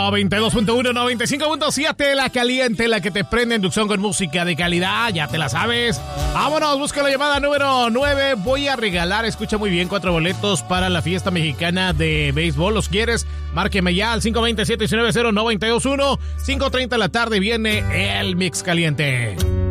92.1, 95.7, la caliente, la que te prende, inducción con música de calidad, ya te la sabes. Vámonos, busca la llamada número 9. Voy a regalar, escucha muy bien, 4 boletos para la fiesta mexicana de béisbol. ¿Los quieres? Márqueme ya al 520-790-921. 5:30 de la tarde viene el Mix Caliente.